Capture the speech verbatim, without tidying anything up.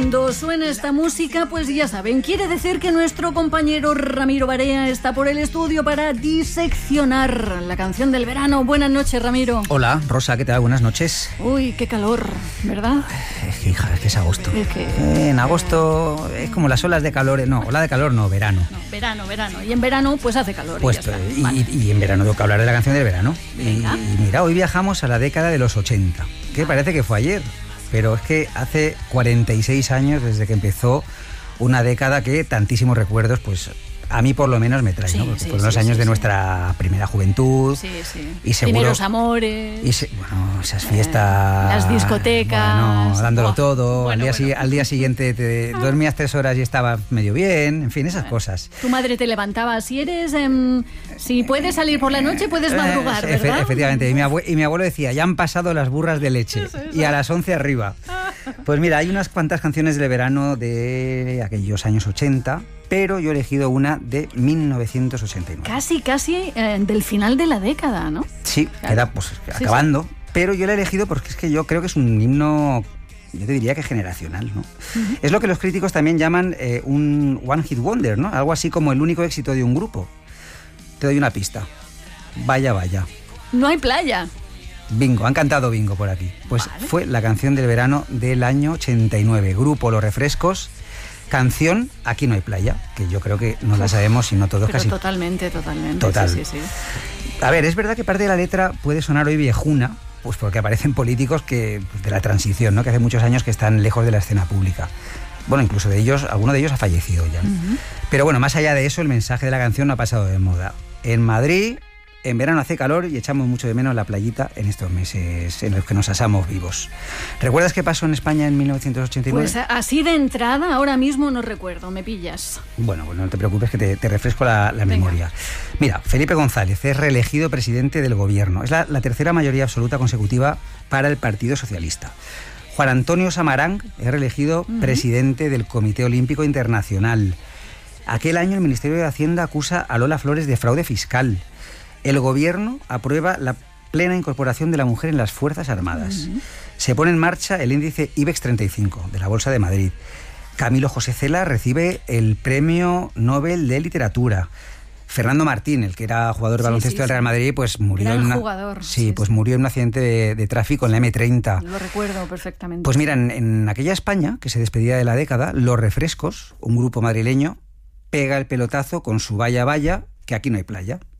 Cuando suena esta música, pues ya saben, quiere decir que nuestro compañero Ramiro Barea está por el estudio para diseccionar la canción del verano. Buenas noches, Ramiro. Hola, Rosa, ¿qué tal? Buenas noches. Uy, qué calor, ¿verdad? Es que, hija, es que es agosto. Es que... Eh, en agosto es como las olas de calor. No, ola de calor no, verano. No, verano, verano. Y en verano, pues hace calor. Pues, y, ya está. y, Vale. y en verano tengo que hablar de la canción del verano. Y, Venga. y mira, hoy viajamos a la década de los ochenta, que parece que fue ayer. Pero es que hace cuarenta y seis años desde que empezó una década que tantísimos recuerdos, pues a mí por lo menos me trae, Sí, ¿no? Porque sí, fueron los sí, años sí, de sí. nuestra primera juventud. Sí, sí. Y seguro, Primeros amores. Y se, bueno, esas fiestas... Las discotecas. Bueno, dándolo Buah. todo. Bueno, al, día, bueno. si- al día siguiente te dormías tres horas y estaba medio bien. En fin, esas cosas. Tu madre te levantaba. Si eres... em, si puedes salir por la noche, puedes madrugar, Eh, efe- ¿verdad? Efectivamente. Y mi, abue- y mi abuelo decía, ya han pasado las burras de leche. Eso, eso. Y a las once arriba. Pues mira, hay unas cuantas canciones de verano de aquellos años ochenta, pero yo he elegido una de mil novecientos ochenta y nueve. Casi, casi eh, del final de la década, ¿no? Sí, Claro. era pues Sí, acabando, pero yo la he elegido porque es que yo creo que es un himno, yo te diría que generacional, ¿no? Uh-huh. Es lo que los críticos también llaman eh, un one hit wonder, ¿no? Algo así como el único éxito de un grupo. Te doy una pista. Vaya, vaya. No hay playa. Bingo, han cantado bingo por aquí. Pues Vale. fue la canción del verano del año ochenta y nueve. Grupo Los Refrescos, canción Aquí no hay playa, que yo creo que no la sabemos y no todos Pero casi. totalmente, totalmente. Total. Sí, sí, sí. A ver, es verdad que parte de la letra puede sonar hoy viejuna, pues porque aparecen políticos que pues, de la transición, ¿no? Que hace muchos años que están lejos de la escena pública. Bueno, incluso de ellos, alguno de ellos ha fallecido ya. Uh-huh. Pero bueno, más allá de eso, el mensaje de la canción no ha pasado de moda. En Madrid, en verano hace calor y echamos mucho de menos la playita en estos meses en los que nos asamos vivos. ¿Recuerdas qué pasó en España en mil novecientos ochenta y nueve? Pues así de entrada, ahora mismo no recuerdo, me pillas. Bueno, pues no te preocupes que te, te refresco la, la Venga. memoria. Mira, Felipe González es reelegido presidente del gobierno. Es la, la tercera mayoría absoluta consecutiva para el Partido Socialista. Juan Antonio Samarán es reelegido uh-huh. presidente del Comité Olímpico Internacional. Aquel año el Ministerio de Hacienda acusa a Lola Flores de fraude fiscal. El gobierno aprueba la plena incorporación de la mujer en las Fuerzas Armadas. Uh-huh. Se pone en marcha el índice IBEX treinta y cinco de la Bolsa de Madrid. Camilo José Cela recibe el Premio Nobel de Literatura. Fernando Martín, el que era jugador de Sí, baloncesto sí, del Real sí. Madrid, pues murió Gran en una, jugador, sí, sí, pues sí. murió en un accidente de, de tráfico en la eme treinta. Lo recuerdo perfectamente. Pues mira, en, en aquella España que se despedía de la década, Los Refrescos, un grupo madrileño, pega el pelotazo con su Vaya Vaya, que aquí no hay playa.